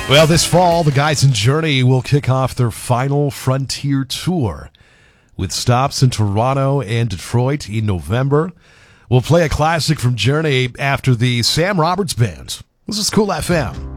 Well, this fall, the guys in Journey will kick off their final Frontier Tour with stops in Toronto and Detroit in November. We'll play a classic from Journey after the Sam Roberts Band. This is Cool FM.